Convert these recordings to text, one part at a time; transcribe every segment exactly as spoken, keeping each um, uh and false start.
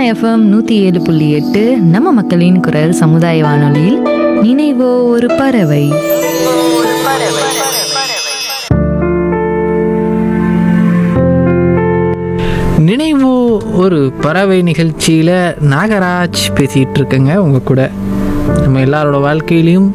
FM நூற்றி ஏழு புள்ளி எட்டு நம்ம மக்களின் குரல் சமுதாய வானொலியில் நினைவோ ஒரு பறவை. நினைவு ஒரு பறவை நிகழ்ச்சியில் நாகராஜ் பேசிகிட்டு இருக்கேங்க உங்கள் கூட. நம்ம எல்லாரோட வாழ்க்கையிலையும்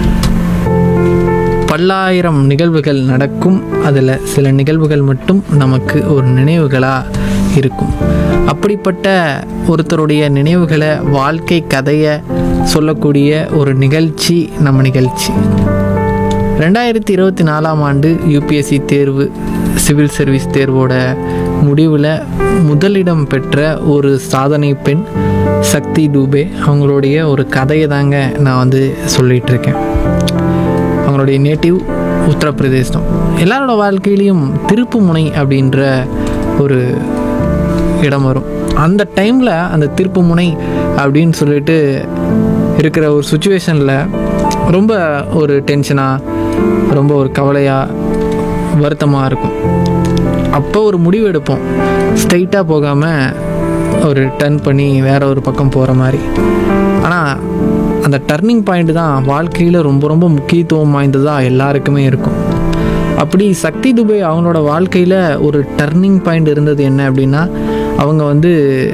பல்லாயிரம் நிகழ்வுகள் நடக்கும். அதில் சில நிகழ்வுகள் மட்டும் நமக்கு ஒரு நினைவுகளாக இருக்கும். அப்படிப்பட்ட ஒருத்தருடைய நினைவுகளை, வாழ்க்கை கதையை சொல்லக்கூடிய ஒரு நிகழ்ச்சி நம்ம நிகழ்ச்சி. ரெண்டாயிரத்தி இருபத்தி நாலாம் ஆண்டு யூபிஎஸ்சி தேர்வு, சிவில் சர்வீஸ் தேர்வோட முடிவில் முதலிடம் பெற்ற ஒரு சாதனை பெண் சக்தி தூபே. அவங்களுடைய ஒரு கதையை தாங்க நான் வந்து சொல்லிகிட்ருக்கேன். அவங்களுடைய நேட்டிவ் உத்தரப்பிரதேசம். எல்லாரோட வாழ்க்கையிலையும் திருப்புமுனை அப்படின்ற ஒரு இடம் வரும். அந்த டைமில் அந்த திருப்புமுனை அப்படின்னு சொல்லிட்டு இருக்கிற ஒரு சுச்சுவேஷனில் ரொம்ப ஒரு டென்ஷனாக, ரொம்ப ஒரு கவலையாக, வருத்தமாக இருக்கும். அப்போ ஒரு முடிவு எடுப்போம், ஸ்ட்ரைட்டாக போகாமல் ஒரு டர்ன் பண்ணி வேற ஒரு பக்கம் போகிற மாதிரி. ஆனால் அந்த டர்னிங் பாயிண்ட் தான் வாழ்க்கையில் ரொம்ப ரொம்ப முக்கியத்துவம் வாய்ந்ததாக எல்லாருக்குமே இருக்கும். அப்படி சக்தி துபே அவங்களோட வாழ்க்கையில் ஒரு டர்னிங் பாயிண்ட் இருந்தது என்ன அப்படின்னா, அவங்க வந்து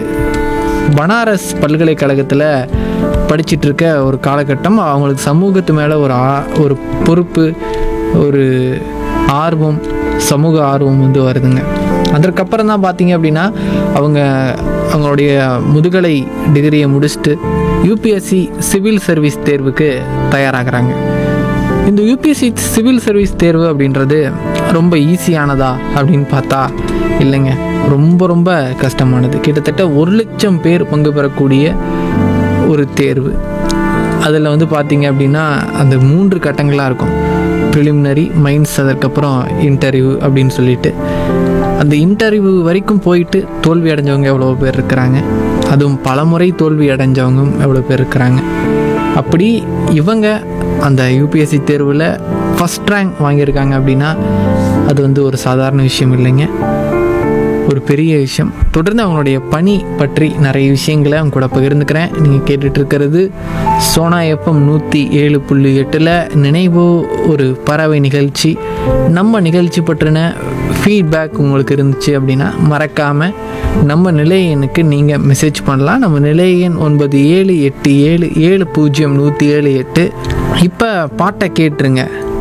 பனாரஸ் பல்கலைக்கழகத்தில் படிச்சிட்ருக்க ஒரு காலகட்டம். அவங்களுக்கு சமூகத்து மேலே ஒரு ஆ ஒரு பொறுப்பு, ஒரு ஆர்வம், சமூக ஆர்வம் வந்து வருதுங்க. அதற்கப்புறம் தான் பார்த்தீங்க அப்படின்னா அவங்க அவங்களுடைய முதுகலை டிகிரியை முடிச்சுட்டு யூபிஎஸ்சி சிவில் சர்வீஸ் தேர்வுக்கு தயாராகிறாங்க. இந்த யூபிஎஸ்சி சிவில் சர்வீஸ் தேர்வு அப்படின்றது ரொம்ப ஈஸியானதா அப்படின்னு பார்த்தா இல்லைங்க, ரொம்ப ரொம்ப கஷ்டமானது. கிட்டத்தட்ட ஒரு லட்சம் பேர் பங்கு பெறக்கூடிய ஒரு தேர்வு. அதில் வந்து பார்த்தீங்க அப்படின்னா அந்த மூன்று கட்டங்களாக இருக்கும். ப்ரிலிமினரி, மெயின்ஸ், அதற்கப்புறம் இன்டர்வியூ அப்படின்னு சொல்லிட்டு. அந்த இன்டர்வியூ வரைக்கும் போயிட்டு தோல்வி அடைஞ்சவங்க எவ்வளோ பேர் இருக்கிறாங்க, அதுவும் பலமுறை தோல்வி அடைஞ்சவங்க எவ்வளோ பேர் இருக்கிறாங்க. அப்படி இவங்க அந்த யூபிஎஸ்சி தேர்வில் ஃபஸ்ட் ரேங்க் வாங்கியிருக்காங்க அப்படின்னா அது வந்து ஒரு சாதாரண விஷயம் இல்லைங்க, ஒரு பெரிய விஷயம். தொடர்ந்து அவங்களுடைய பணி பற்றி நிறைய விஷயங்களை அவங்க கூட பகிர்ந்துக்கிறேன். நீங்கள் கேட்டுட்ருக்கிறது சோனா எஃப்எம் நூற்றி ஏழு புள்ளி எட்டில் நினைவோ ஒரு பறவை நிகழ்ச்சி. நம்ம நிகழ்ச்சி பற்றின ஃபீட்பேக் உங்களுக்கு இருந்துச்சு அப்படின்னா மறக்காமல் நம்ம நிலைய எண்ணுக்கு நீங்கள் மெசேஜ் பண்ணலாம். நம்ம நிலைய எண் ஒன்பது ஏழு எட்டு ஏழு ஏழு பூஜ்ஜியம் நூற்றி ஏழு எட்டு. இப்போ பாட்டை கேட்டுருங்க.